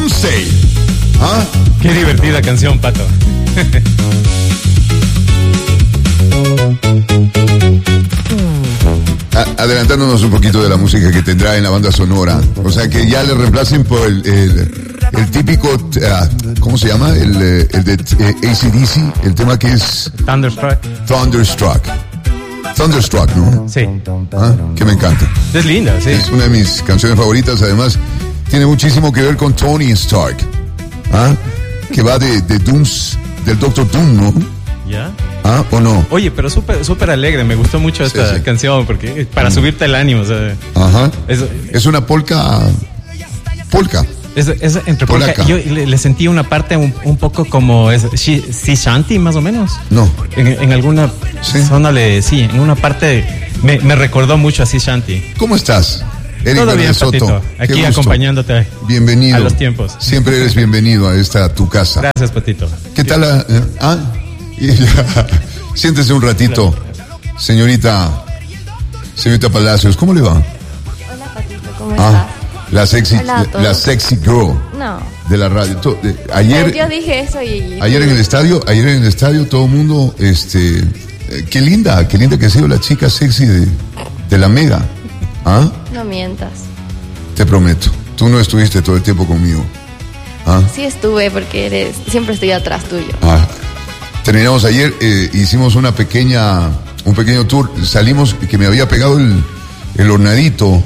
Tuesday. ¿Ah? Qué divertida canción, Pato. Adelantándonos un poquito de la música que tendrá en la banda sonora. O sea, que ya le reemplacen por el típico, ¿cómo se llama? El de AC/DC, el tema que es Thunderstruck, ¿no? Sí. Que me encanta. Es linda, sí. Es una de mis canciones favoritas. Además, tiene muchísimo que ver con Tony Stark. Que va de Dooms, del Doctor Doom, ¿no? ¿Ya? ¿O no? Oye, pero súper alegre. Me gustó mucho esta canción porque para subirte el ánimo. O sea, ajá. Es una polka. Es entre polka. Yo le sentí una parte un poco como sea shanty, más o menos. No. En alguna zona en una parte me recordó mucho a sea shanty. ¿Cómo estás? Eric todo bien, Soto. Patito. Aquí acompañándote. Bienvenido. A los tiempos. Siempre eres bienvenido a tu casa. Gracias, Patito. ¿Qué tal? Siéntese un ratito, señorita Palacios. ¿Cómo le va? Hola, Patito. ¿Cómo estás? La sexy girl. No. De la radio. Ayer. Yo dije eso y. Ayer en el estadio, todo el mundo, qué linda que ha sido la chica sexy de la Mega. No mientas. Te prometo, tú no estuviste todo el tiempo conmigo. Sí estuve porque siempre estoy atrás tuyo. Terminamos ayer, hicimos un pequeño tour, salimos, que me había pegado el hornadito,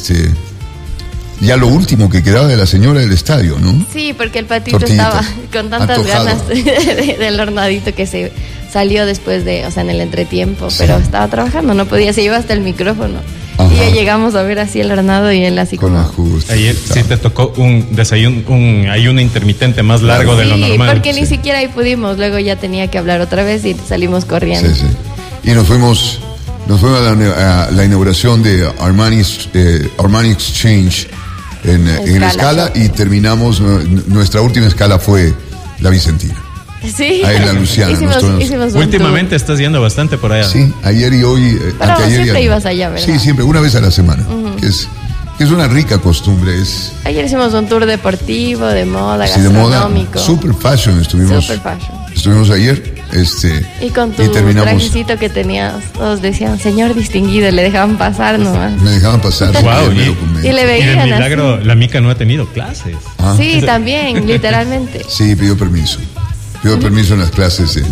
ya lo último que quedaba de la señora del estadio, ¿no? Sí, porque el Patito estaba con tantas antojado. Ganas del hornadito que se salió después en el entretiempo, pero estaba trabajando, no podía, se iba hasta el micrófono. Ajá. Y ya llegamos a ver así el hornado y él así con como... ajuste. Ayer sí te tocó un desayuno, un ayuno intermitente más largo de lo normal. Porque ni siquiera ahí pudimos, luego ya tenía que hablar otra vez y salimos corriendo. Sí. Y nos fuimos a la inauguración de Armani Exchange en Escala y terminamos, nuestra última escala fue la Vicentina. Sí. Ahí en la Luciana. Hicimos últimamente estás yendo bastante por allá. Sí, ayer y hoy. Pero anteayer siempre ibas allá, ¿verdad? Sí, siempre, una vez a la semana. Que es una rica costumbre. Ayer hicimos un tour deportivo, de moda, gastronómico. De moda, super fashion estuvimos ayer. Y con tu trajecito que tenías, todos decían, señor distinguido, le dejaban pasar nomás. Me dejaban pasar. Wow, y le veían. Y de milagro, así. La Mica no ha tenido clases. Sí, también, literalmente. Sí, pidió permiso en las clases.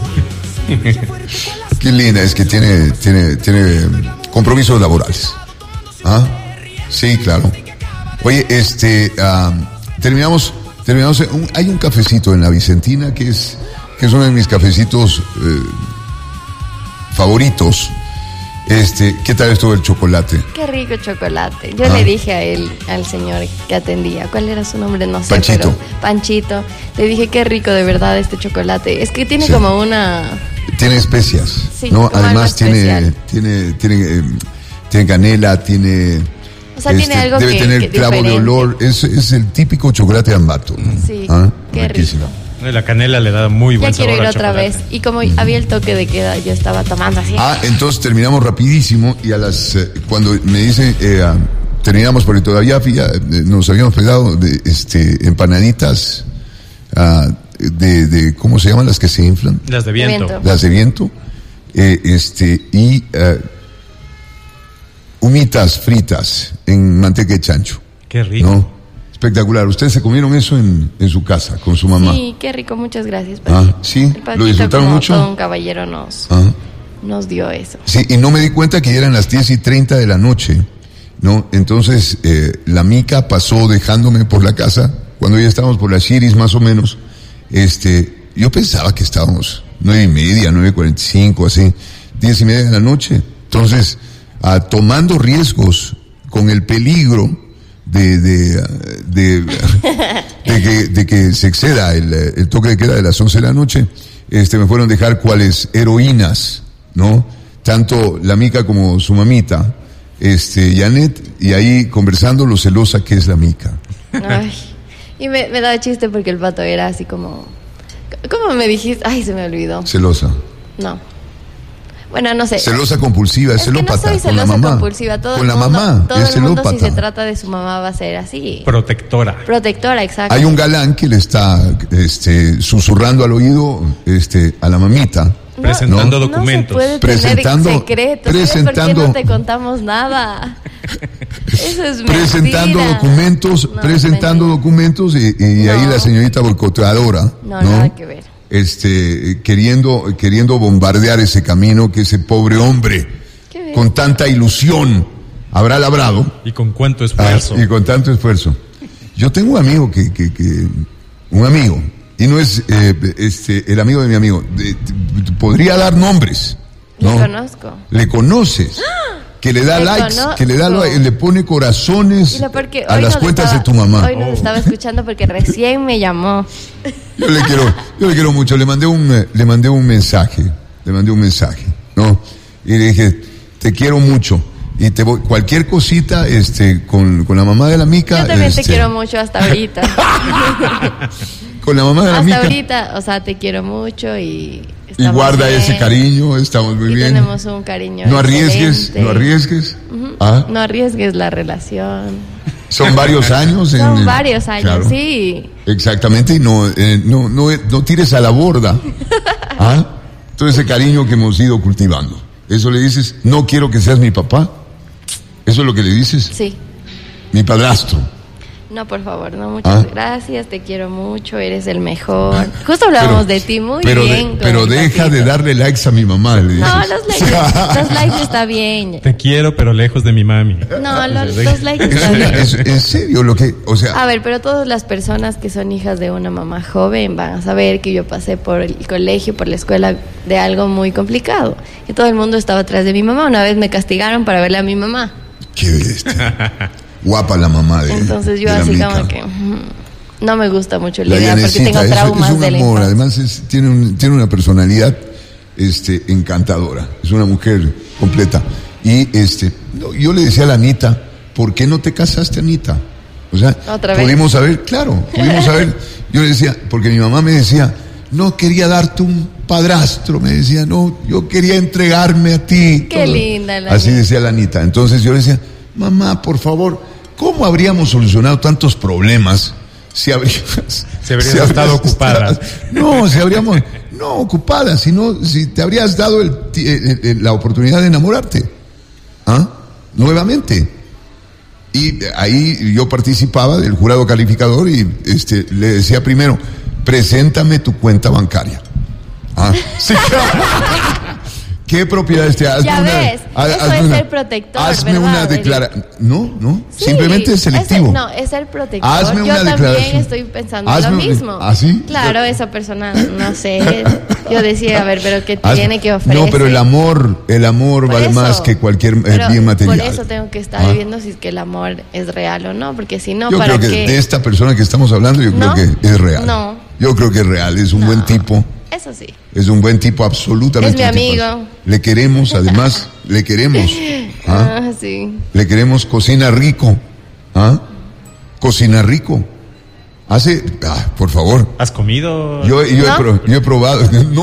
Qué linda, es que tiene compromisos laborales. Sí, claro. Oye, terminamos. Hay un cafecito en la Vicentina que es uno de mis cafecitos favoritos. ¿Qué tal estuvo el chocolate? Qué rico chocolate. Yo le dije a él, al señor que atendía, ¿cuál era su nombre? No sé. Panchito. Pero Panchito. Le dije, qué rico de verdad este chocolate. Es que tiene como una... Tiene especias, sí, ¿no? Además tiene canela, tiene... O sea, tiene algo debe que tener clavo diferente. de olor. Es el típico chocolate Ambato. Sí, qué riquísimo. rico. La canela le da muy buen sabor. Ya quiero ir otra chocolate. vez. Y como había el toque de queda, yo estaba tomando así. Entonces terminamos rapidísimo y a las cuando me dicen terminamos porque todavía nos habíamos pegado de empanaditas de ¿cómo se llaman las que se inflan? Las de viento. Las de viento. Y humitas fritas en manteca de chancho. Qué rico. ¿No? Espectacular. ¿Ustedes se comieron eso en su casa, con su mamá? Sí, qué rico. Muchas gracias, Patito. ¿Sí? ¿Lo disfrutaron como mucho? Todo un caballero nos dio eso. Sí, y no me di cuenta que ya eran las 10:30 de la noche, ¿no? Entonces, la Mica pasó dejándome por la casa, cuando ya estábamos por las Chiris, más o menos. Yo pensaba que estábamos 9:30, 9:45, así, 10:30 de la noche. Entonces, tomando riesgos con el peligro de que se exceda el toque de queda de las 11 de la noche, me fueron a dejar cuales heroínas, ¿no? Tanto la Mica como su mamita, Janet, y ahí conversando lo celosa que es la Mica. Ay, y me daba chiste porque el Pato era así como... ¿Cómo me dijiste? Ay, se me olvidó. Celosa. No. Bueno, no sé. Celosa compulsiva, es celópata. No soy celosa compulsiva. Con la mamá, todo el mundo, si se trata de su mamá, va a ser así. Protectora, exacto. Hay un galán que le está susurrando al oído a la mamita. Presentando documentos. No se puede tener secretos. ¿Por qué no te contamos nada? Eso es presentando documentos y ahí la señorita boicoteadora. Nada que ver. Queriendo bombardear ese camino que ese pobre hombre con tanta ilusión habrá labrado. Y con cuánto esfuerzo. Yo tengo un amigo un amigo, y no es el amigo de mi amigo, podría dar nombres. ¿No? Le conozco. ¿Le conoces? Que le da likes, le pone corazones a las cuentas de tu mamá. Hoy nos estaba escuchando porque recién me llamó. Yo le quiero mucho. Le mandé un mensaje, ¿no? Y le dije, te quiero mucho. Y cualquier cosita, con la mamá de la mica. Yo también te quiero mucho hasta ahorita. Con la mamá de la mica. Hasta ahorita, o sea, te quiero mucho y guarda bien. Ese cariño, estamos muy bien. Tenemos un cariño. No arriesgues. Uh-huh. No arriesgues la relación. Son varios años. Varios años, claro. Sí. Exactamente, y no tires a la borda todo ese cariño que hemos ido cultivando. Eso le dices, no quiero que seas mi papá. ¿Eso es lo que le dices? Sí. Mi padrastro. No, por favor, no, muchas gracias, te quiero mucho, eres el mejor. Justo hablábamos de ti muy bien. Pero deja de darle likes a mi mamá. Le dices. No, los likes está bien. Te quiero, pero lejos de mi mami. No, los likes está bien. En serio, A ver, pero todas las personas que son hijas de una mamá joven van a saber que yo pasé por el colegio, por la escuela, de algo muy complicado. Y todo el mundo estaba atrás de mi mamá. Una vez me castigaron para verle a mi mamá. Qué bestia. Guapa la mamá de Entonces yo de así como que no me gusta mucho la idea porque tengo traumas de la infancia. Además tiene una personalidad encantadora, es una mujer completa. Y yo le decía a la Anita, ¿por qué no te casaste, Anita? O sea, pudimos saber. Yo le decía, porque mi mamá me decía, no quería darte un padrastro, me decía, no, yo quería entregarme a ti. Qué linda la Así decía la Anita. Entonces yo le decía, mamá, por favor, ¿cómo habríamos solucionado tantos problemas si habrías estado ocupada? No ocupada, sino si te habrías dado la oportunidad de enamorarte, nuevamente. Y ahí yo participaba del jurado calificador y le decía primero, preséntame tu cuenta bancaria. Sí. ¿Qué propiedades te das? Ya ves, eso es ser protector. Hazme una declaración. No, sí, simplemente es selectivo. Es ser protector. Hazme yo una también estoy pensando lo mismo. ¿Sí? Claro, esa persona, no sé. Yo decía, a ver, pero ¿qué tiene que ofrecer? No, pero el amor vale más que cualquier bien material. Por eso tengo que estar viendo si es que el amor es real o no, porque si no, yo creo que de esta persona que estamos hablando, yo creo que es real. No. Yo creo que es real, es un buen tipo. Eso sí. Es un buen tipo, absolutamente. Es mi amigo. Le queremos, además, le queremos. Sí. Le queremos, cocina rico. Cocina rico. Por favor. ¿Has comido? Yo he probado. No.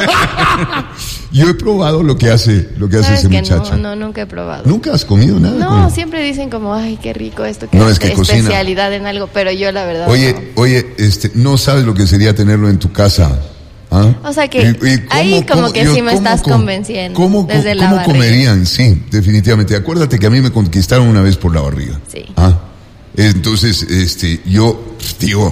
Yo he probado lo que hace ese muchacho. No, nunca he probado. ¿Nunca has comido nada? No, siempre dicen como, ay, qué rico esto, que es que especialidad cocina. En algo, pero yo la verdad Oye, no sabes lo que sería tenerlo en tu casa. O sea que ahí como que sí me estás convenciendo. ¿Cómo comerían? Sí, definitivamente. Acuérdate que a mí me conquistaron una vez por la barriga. Sí. Entonces, yo digo,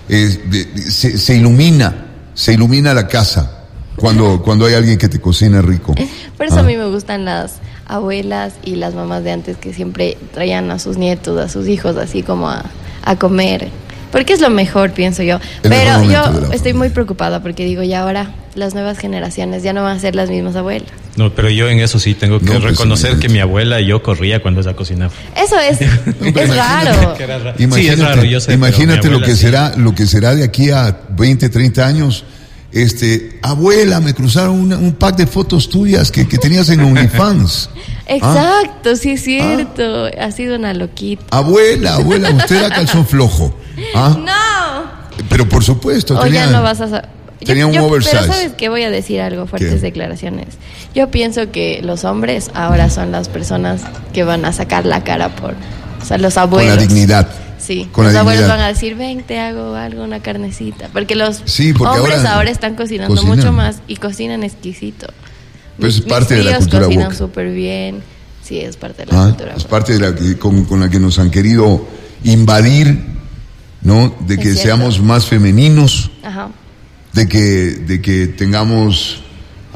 se ilumina la casa cuando hay alguien que te cocina rico. Por eso a mí me gustan las abuelas y las mamás de antes que siempre traían a sus nietos, a sus hijos así como a comer. Porque es lo mejor, pienso yo. Pero yo estoy muy preocupada porque digo, ya ahora las nuevas generaciones ya no van a ser las mismas abuelas. No, pero yo en eso sí tengo que reconocer que mi abuela y yo corría cuando ella cocinaba. Eso es raro. Imagínate, sí, es raro, yo sé. Imagínate lo que será de aquí a 20, 30 años. Abuela, me cruzaron un pack de fotos tuyas que tenías en OnlyFans. Exacto, sí es cierto. Ha sido una loquita. Abuela, usted era calzón flojo. No. Pero por supuesto. Ya no vas a Tenía un oversize. Pero ¿sabes qué? Voy a decir algo, fuertes declaraciones. Yo pienso que los hombres ahora son las personas que van a sacar la cara por... O sea, los abuelos. Con la dignidad. Sí, los abuelos van a decir, ven, te hago algo, una carnecita. Porque los hombres ahora están cocinando mucho más y cocinan exquisito. Pues es parte de la cultura cocinan woke. Súper bien. Sí, es parte de la cultura. Es parte de la que, con la que nos han querido invadir, ¿no? De que seamos más femeninos. Ajá. De que tengamos,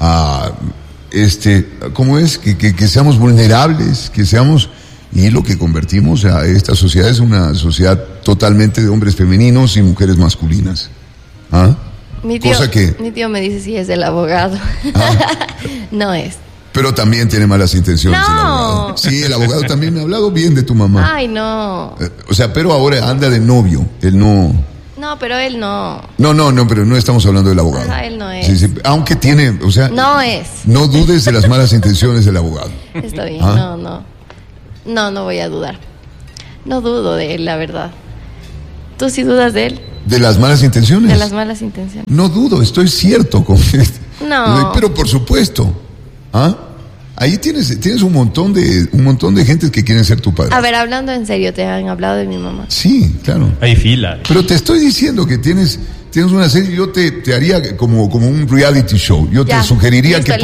¿cómo es? Que seamos vulnerables, que seamos, y lo que convertimos a esta sociedad es una sociedad totalmente de hombres femeninos y mujeres masculinas. Mi tío me dice si es el abogado. No es. Pero también tiene malas intenciones. No. El abogado. Sí, el abogado también me ha hablado bien de tu mamá. Ay, no. O sea, pero ahora anda de novio. Él no. No, pero él no. No, pero no estamos hablando del abogado. Él no es. Sí, aunque tiene, o sea. No es. No dudes de las malas intenciones del abogado. Está bien, no voy a dudar. No dudo de él, la verdad. ¿Tú sí dudas de él? ¿De las malas intenciones? De las malas intenciones. No dudo, estoy cierto con esto. No. Pero por supuesto. Ahí tienes un montón de gente que quieren ser tu padre. A ver, hablando en serio, ¿te han hablado de mi mamá? Sí, claro. Hay fila. Pero te estoy diciendo que tienes una serie, yo te haría como un reality show. Yo te sugeriría que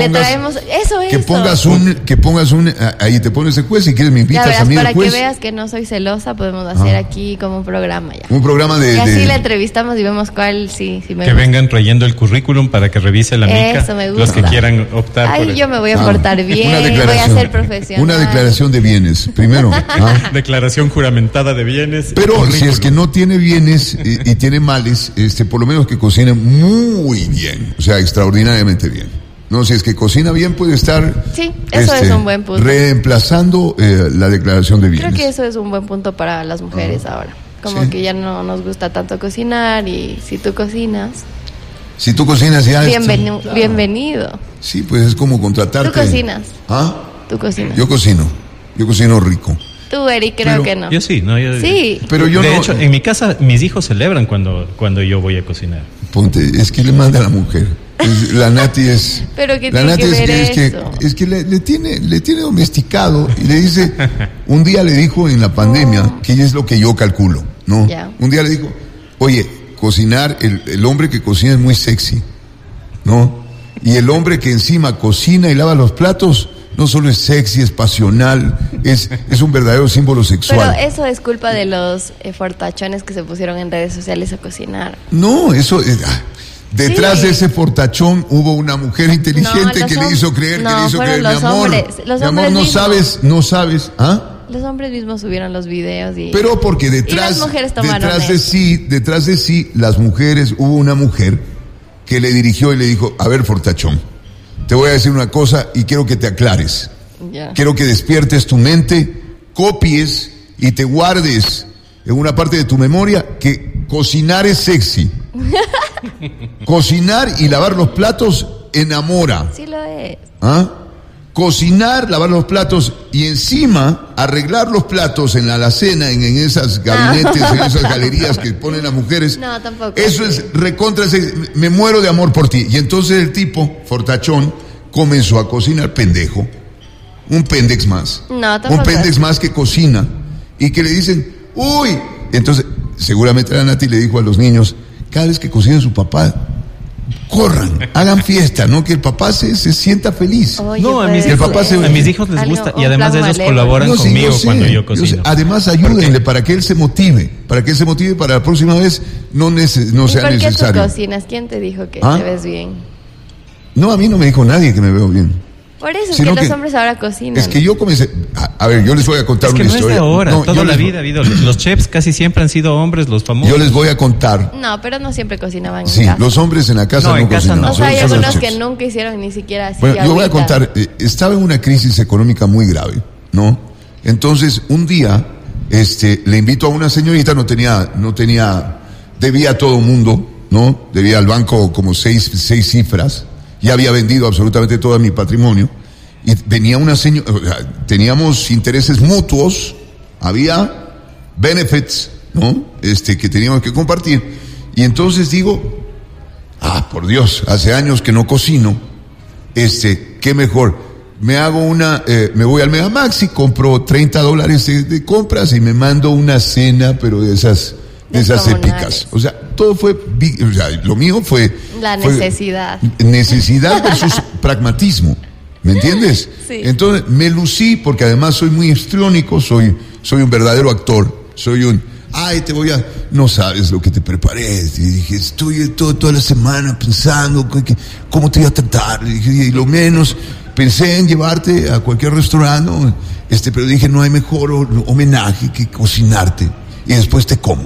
pongas ahí te pones el juez, si quieres me invitas a mí para el juez. Que veas que no soy celosa, podemos hacer aquí como un programa ya. Un programa de... Y así la entrevistamos y vemos cuál sí me gusta. Vengan trayendo el currículum para que revise la mica. Eso me gusta. Los que quieran optar por yo me voy a portar bien, voy a ser profesional. Una declaración de bienes, primero. Declaración juramentada de bienes. Pero si es que no tiene bienes y tiene males, por lo menos que cocine muy bien, o sea, extraordinariamente bien. No, si es que cocina bien puede estar... Sí, eso es un buen punto. Reemplazando la declaración de bienes. Creo que eso es un buen punto para las mujeres ahora. Como que ya no nos gusta tanto cocinar y si tú cocinas... Si tú cocinas ya... Bienvenido. Sí, pues es como contratarte. ¿Tú cocinas? ¿Tú cocinas? Yo cocino rico. Tú, Eric, creo que no. Yo sí, ¿no? Sí. Pero yo de hecho, en mi casa, mis hijos celebran cuando yo voy a cocinar. Ponte, es que le manda a la mujer. La Nati es... Pero que tiene que ver eso. Es que le tiene domesticado y le dice... Un día le dijo en la pandemia, que es lo que yo calculo, ¿no? Ya. Un día le dijo, oye, cocinar, el hombre que cocina es muy sexy, ¿no? Y el hombre que encima cocina y lava los platos... No solo es sexy, es pasional, es un verdadero símbolo sexual. Pero eso es culpa de los fortachones que se pusieron en redes sociales a cocinar. No, eso... Detrás de ese fortachón hubo una mujer inteligente que le hizo creer, mi amor. Mi amor, no sabes. Los hombres mismos subieron los videos y... Pero porque detrás de sí, las mujeres, hubo una mujer que le dirigió y le dijo, a ver, fortachón, te voy a decir una cosa y quiero que te aclares. Quiero que despiertes tu mente, copies y te guardes en una parte de tu memoria que cocinar es sexy. Cocinar y lavar los platos enamora. Sí lo es. Cocinar, lavar los platos y encima arreglar los platos en la alacena, en esas gabinetes, en esas galerías que ponen las mujeres. No, tampoco. Eso es recontra, me muero de amor por ti. Y entonces el tipo, fortachón, comenzó a cocinar, pendejo. Un pendex más. No, tampoco. Un pendex más que cocina y que le dicen, uy. Entonces, seguramente la Nati le dijo a los niños, cada vez que cocina su papá, corran, hagan fiesta, ¿no? Que el papá se sienta feliz. Oye, no, a mis hijos les gusta y además ellos colaboran conmigo cuando yo cocino. Además, ayúdenle para que él se motive, para la próxima vez no sea necesario. ¿Por qué tú cocinas? ¿Quién te dijo que te ves bien? No, a mí no me dijo nadie que me veo bien. Por eso es que los hombres ahora cocinan. Es que yo comencé... A ver, yo les voy a contar una historia. Es que no es de ahora, toda la vida ha habido... Los chefs casi siempre han sido hombres, los famosos. Yo les voy a contar... No, pero no siempre cocinaban en casa. Sí, los hombres en la casa no cocinaban. O sea, hay algunos que nunca hicieron ni siquiera así. Bueno, yo voy a contar... estaba en una crisis económica muy grave, ¿no? Entonces, un día, le invito a una señorita, debía a todo mundo, ¿no? Debía al banco como seis cifras. Ya había vendido absolutamente todo mi patrimonio y venía una señora, teníamos intereses mutuos, había benefits, ¿no? Que teníamos que compartir. Y entonces digo, Por Dios, hace años que no cocino. ¿Qué mejor? Me hago me voy al Megamax y compro $30 de compras y me mando una cena, pero de esas épicas. O sea, todo fue, lo mío fue... La necesidad. Necesidad versus pragmatismo. ¿Me entiendes? Sí. Entonces, me lucí porque además soy muy histriónico, soy un verdadero actor, no sabes lo que te preparé. Y dije, estoy toda la semana pensando cómo te voy a tratar. Y lo menos pensé en llevarte a cualquier restaurante, pero dije, no hay mejor homenaje que cocinarte. Y después te como.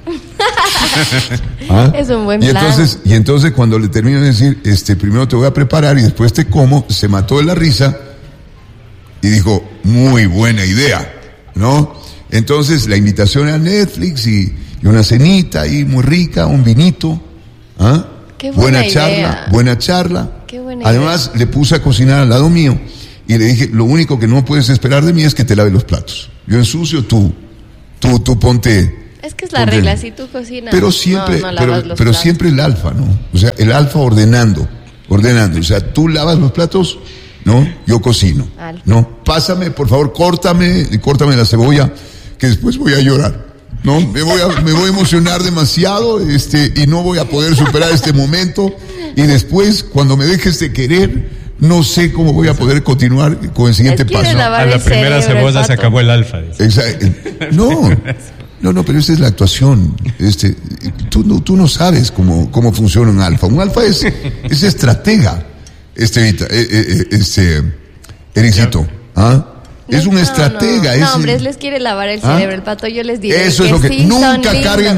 Es un buen plan. Y entonces cuando le termino de decir, primero te voy a preparar y después te como, se mató de la risa y dijo, muy buena idea, ¿no? Entonces la invitación a Netflix y una cenita ahí muy rica, un vinito, Qué buena idea. Buena charla. Qué buena Además le puse a cocinar al lado mío y le dije, lo único que no puedes esperar de mí es que te lave los platos. Yo ensucio, tú ponte. Es que es la regla, si tú cocinas. Pero siempre, no lavas los pero platos. siempre el alfa, ¿no? O sea, el alfa ordenando. O sea, tú lavas los platos, ¿no? Yo cocino. Alfa. No, pásame, por favor, córtame la cebolla, que después voy a llorar. No, me voy a emocionar demasiado, y no voy a poder superar este momento. Y después, cuando me dejes de querer, no sé cómo voy a poder continuar con el siguiente paso. A la primera cebolla se acabó el alfa. Exacto. No, pero esa es la actuación. Tú no sabes cómo funciona un alfa. Un alfa es estratega. Ericito. Es un estratega. No, hombres, les quiere lavar el cerebro, el pato. Yo les digo. Eso es lo que. Sí, nunca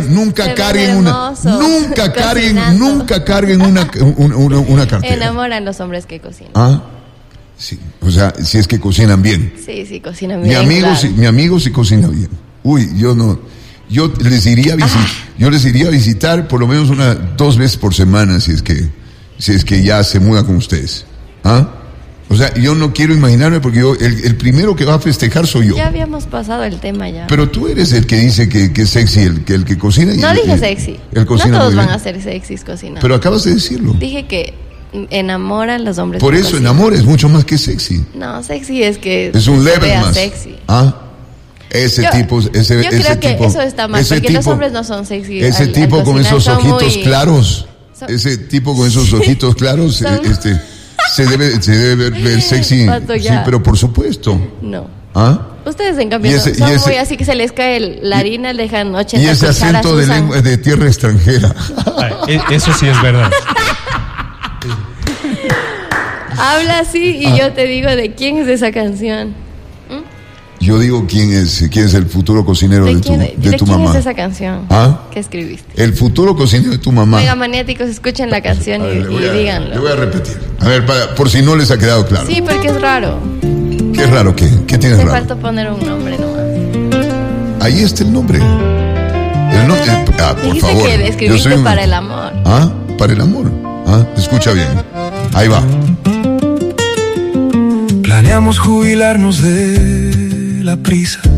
carguen una cartera. Enamoran los hombres que cocinan. Sí. O sea, si es que cocinan bien. Sí, cocinan bien. Mi amigo sí cocina bien. Uy, yo les iría a visitar por lo menos 2 veces por semana si es que ya se muda con ustedes. O sea, yo no quiero imaginarme porque el primero que va a festejar soy yo. Ya habíamos pasado el tema ya. Pero tú eres el que dice que es sexy, el que cocina. No dije sexy. El cocina no todos muy van bien. a ser sexys cocinando. Pero acabas de decirlo. Dije que enamoran a los hombres. Por eso enamora, es mucho más que sexy. No, sexy es que es un level más. Sexy. Yo creo que eso está mal, porque los hombres no son sexy. Ese tipo con esos ojitos claros, ese tipo con esos ojitos claros, se debe ver sexy. Sí, pero por supuesto. No. Ustedes en cambio son muy así que se les cae la harina, le dejan 80 y ese acento de tierra extranjera. Eso sí es verdad. Habla así y yo te digo de quién es esa canción. Yo digo quién es el futuro cocinero de tu mamá. ¿De quién es esa canción que escribiste? El futuro cocinero de tu mamá. Mega maniáticos, escuchen la canción y díganlo. Le voy a repetir. A ver, por si no les ha quedado claro. Sí, porque es raro. ¿Qué es raro? ¿Qué tienes raro? Te falta poner un nombre nomás. Ahí está el nombre. Por Dijiste favor. Que escribiste para el amor. Para el amor. Escucha bien. Ahí va. Planeamos jubilarnos de la prisa